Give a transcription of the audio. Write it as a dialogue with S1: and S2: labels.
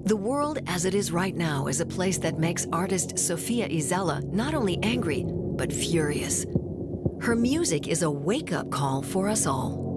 S1: The world as it is right now is a place that makes artist Sofia Izela not only angry, but furious. Her music is a wake-up call for us all.